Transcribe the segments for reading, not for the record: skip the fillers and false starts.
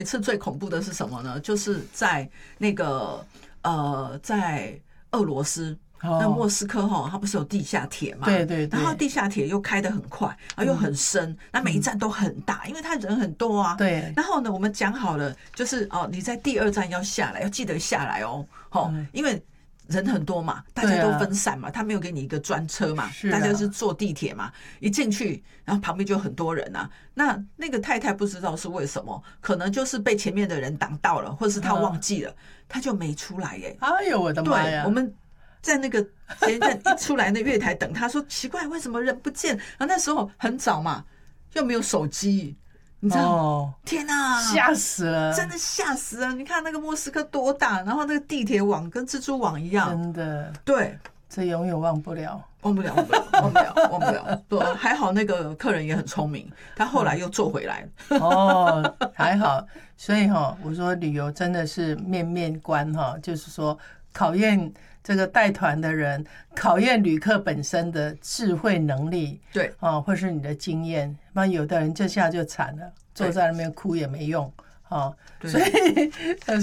一次最恐怖的是什么呢？就是在那个在俄罗斯。那莫斯科它不是有地下铁嘛？ 对对对。 然后地下铁又开得很快，然后又很深，那每一站都很大，因为它人很多啊。 对。 然后呢，我们讲好了，就是你在第2站要下来，要记得下来哦。因为人很多嘛，大家都分散嘛，他没有给你一个专车嘛，大家是坐地铁嘛，一进去，然后旁边就很多人啊。那个太太不知道是为什么，可能就是被前面的人挡到了，或者是他忘记了，他就没出来耶。 哎呦我的妈呀！ 对，我们在那个捷运站一出来，那月台等他，说奇怪，为什么人不见？然后那时候很早嘛，又没有手机，你知道？天哪， 吓死了！ 真的吓死了！你看那个莫斯科多大，然后那个地铁网跟蜘蛛网一样， 真的。 对， 这永远忘不了， 忘不了，忘不了，忘不了，忘不了。对，还好那个客人也很聪明，他后来又坐回来了。还好。所以我说旅游真的是面面观就是说考验这个带团的人，考验旅客本身的智慧能力， 对或是你的经验。不然有的人这下就惨了，坐在那边哭也没用所以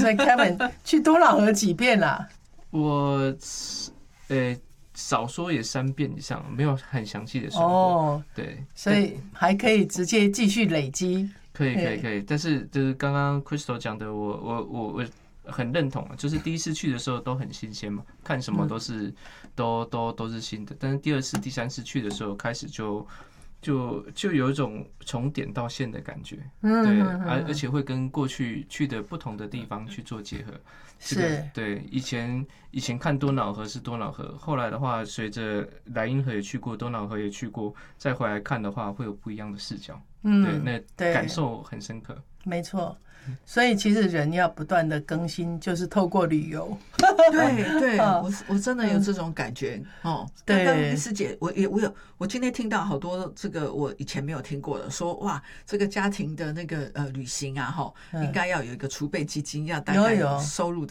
Kevin 去多瑙河几遍啦？ 我少说也3遍以上，没有很详细的算过。对， 所以还可以直接继续累积。 可以。但是就是刚刚 Crystal 讲的，我很认同，就是第一次去的时候都很新鲜嘛，看什么都是都是新的。但是第2次、第3次去的时候，开始就有一种从点到线的感觉，对，而且会跟过去去的不同的地方去做结合。是，对，以前看多瑙河是多瑙河，后来的话，随着莱茵河也去过，多瑙河也去过，再回来看的话，会有不一样的视角。对，那感受很深刻。 没错。所以其实人要不断的更新，就是透过旅游。 对，我真的有这种感觉刚刚丽丝姐，我今天听到好多这个我以前没有听过的，说哇，这个家庭的那个旅行啊应该要有一个储备基金，要大概有收入的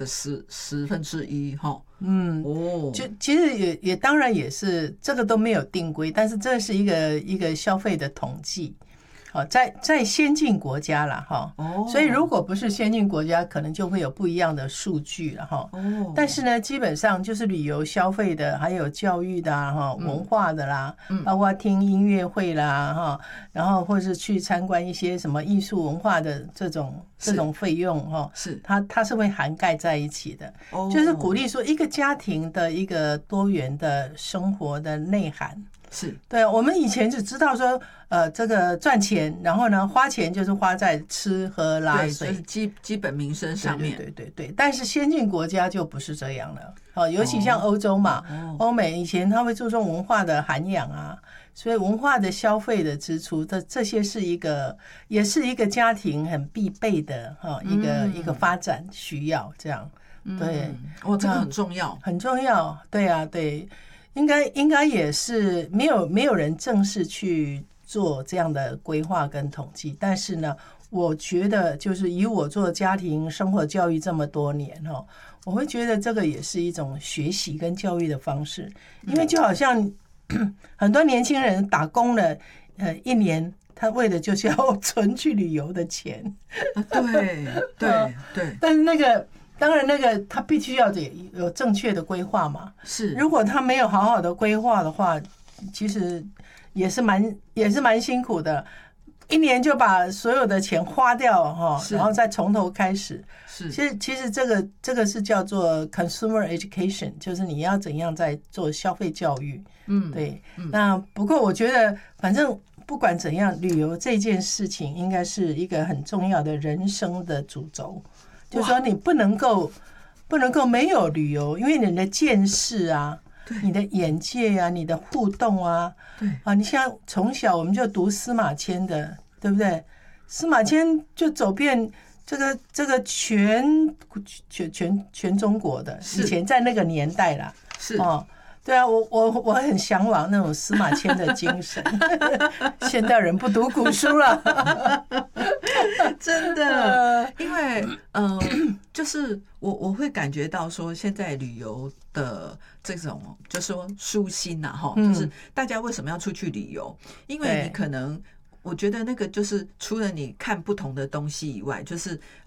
1/10 就其实也当然也是这个都没有定规，但是这是一个消费的统计。在先进国家啦所以如果不是先进国家，可能就会有不一样的数据了但是呢，基本上就是旅游消费的，还有教育的文化的啦，包括听音乐会啦然后或是去参观一些什么艺术文化的这种费用是它是会涵盖在一起的，就是鼓励说一个家庭的一个多元的生活的内涵。 是对，我们以前只知道说，这个赚钱，然后呢，花钱就是花在吃喝拉睡， 就是基本民生上面。 对。但是先进国家就不是这样了，尤其像欧洲嘛，欧美以前他会注重文化的涵养啊，所以文化的消费的支出，这些也是一个家庭很必备的一个发展需要这样。对， 这个很重要， 很重要。对啊，对。应该也是没有人正式去做这样的规划跟统计，但是呢，我觉得就是以我做家庭生活教育这么多年我会觉得这个也是一种学习跟教育的方式，因为就好像很多年轻人打工了1年，他为的就是要存去旅游的钱。 对， 但是当然他必须要有正确的规划嘛。 是， 如果他没有好好的规划的话，其实也是蛮辛苦的，1年就把所有的钱花掉然后再从头开始。 是， 其实这个是叫做 consumer education， 就是你要怎样在做消费教育。对。那不过我觉得反正不管怎样，旅游这件事情应该是一个很重要的人生的主轴。就是说你不能够没有旅游，因为你的见识啊，你的眼界啊，你的互动啊，你像从小我们就读司马迁的，对不对？司马迁就走遍这个全中国的，以前在那个年代啦， 是对啊，我很向往那种司马迁的精神。现代人不读古书了， 真的，因为就是我会感觉到说，现在旅游的这种就是说舒心就是大家为什么要出去旅游？因为你可能我觉得那个就是除了你看不同的东西以外，就是